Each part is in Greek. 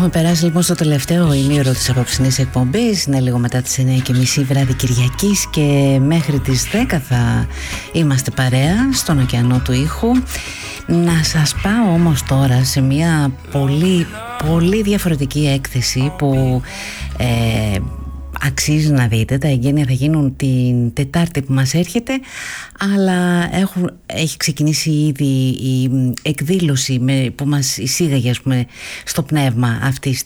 Έχουμε περάσει λοιπόν στο τελευταίο ημίωρο της απόψινής εκπομπής. Είναι λίγο μετά τις 9:30 βράδυ Κυριακής και μέχρι τις 10 θα είμαστε παρέα στον ωκεανό του ήχου. Να σας πάω όμως τώρα σε μια πολύ διαφορετική έκθεση που αξίζει να δείτε. Τα εγγένεια θα γίνουν την Τετάρτη που μας έρχεται, αλλά έχει ξεκινήσει ήδη η εκδήλωση που μας εισήγαγε, ας πούμε, στο πνεύμα αυτής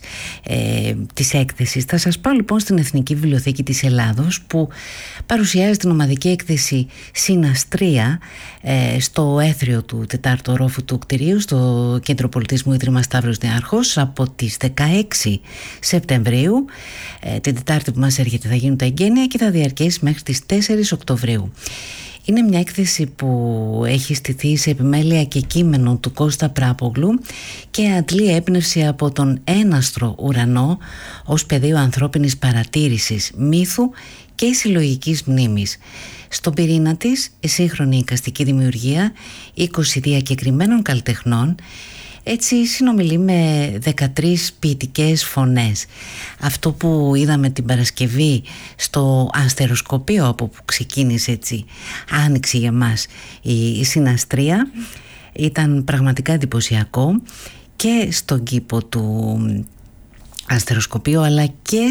της έκθεσης. Θα σας πάω λοιπόν στην Εθνική Βιβλιοθήκη της Ελλάδος, που παρουσιάζει την ομαδική έκθεση Συναστρία στο έθριο του Τετάρτου ορόφου του κτηρίου, στο Κέντρο Πολιτισμού Ίδρυμα Σταύρος Νιάρχος, από τις 16 Σεπτεμβρίου. Την Τετάρτη που μας έρχεται θα γίνουν τα εγγένεια και θα διαρκέσει μέχρι τις 4 Οκτωβρίου. Είναι μια έκθεση που έχει στηθεί σε επιμέλεια και κείμενο του Κώστα Πράπογλου και αντλεί έμπνευση από τον έναστρο ουρανό ως πεδίο ανθρώπινης παρατήρησης, μύθου και συλλογικής μνήμης. Στον πυρήνα της, η σύγχρονη εικαστική δημιουργία 20 διακεκριμένων καλλιτεχνών έτσι συνομιλεί με 13 ποιητικές φωνές. Αυτό που είδαμε την Παρασκευή στο αστεροσκοπείο, από που ξεκίνησε έτσι άνοιξη για μας η συναστρία, ήταν πραγματικά εντυπωσιακό και στον κήπο του αστεροσκοπείο, αλλά και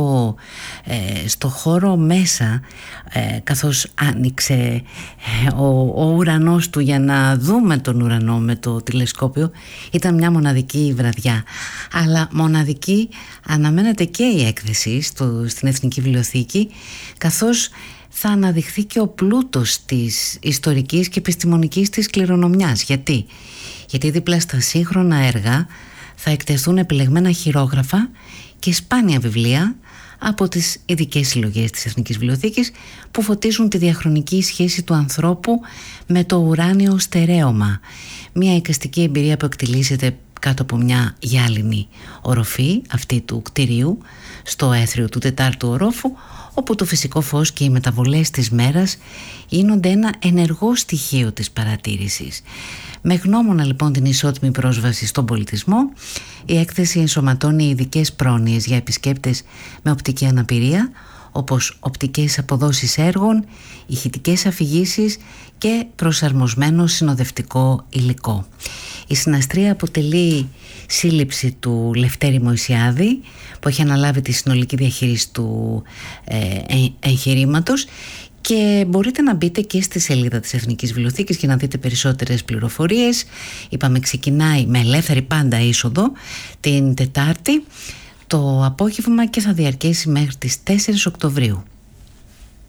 στο χώρο μέσα, καθώς άνοιξε ο ουρανός του για να δούμε τον ουρανό με το τηλεσκόπιο. Ήταν μια μοναδική βραδιά, αλλά μοναδική αναμένεται και η έκθεση στην Εθνική Βιβλιοθήκη, καθώς θα αναδειχθεί και ο πλούτος της ιστορικής και επιστημονικής της κληρονομιάς. Γιατί δίπλα στα σύγχρονα έργα θα εκτεθούν επιλεγμένα χειρόγραφα και σπάνια βιβλία από τις ειδικές συλλογές της Εθνικής Βιβλιοθήκης, που φωτίζουν τη διαχρονική σχέση του ανθρώπου με το ουράνιο στερέωμα. Μια εικαστική εμπειρία που εκτιλήσεται κάτω από μια γυάλινη οροφή, αυτή του κτηρίου, στο έθριο του Τετάρτου ορόφου, όπου το φυσικό φως και οι μεταβολές της μέρας γίνονται ένα ενεργό στοιχείο της παρατήρησης. Με γνώμονα λοιπόν την ισότιμη πρόσβαση στον πολιτισμό, η έκθεση ενσωματώνει ειδικές πρόνοιες για επισκέπτες με οπτική αναπηρία, όπως οπτικές αποδόσεις έργων, ηχητικές αφηγήσεις και προσαρμοσμένο συνοδευτικό υλικό. Η συναστρία αποτελεί σύλληψη του Λευτέρη Μωυσιάδη, που έχει αναλάβει τη συνολική διαχείριση του εγχειρήματος, και μπορείτε να μπείτε και στη σελίδα της Εθνικής Βιβλιοθήκης και να δείτε περισσότερες πληροφορίες. Είπαμε, ξεκινάει με ελεύθερη πάντα είσοδο την Τετάρτη το απόγευμα και θα διαρκέσει μέχρι τις 4 Οκτωβρίου.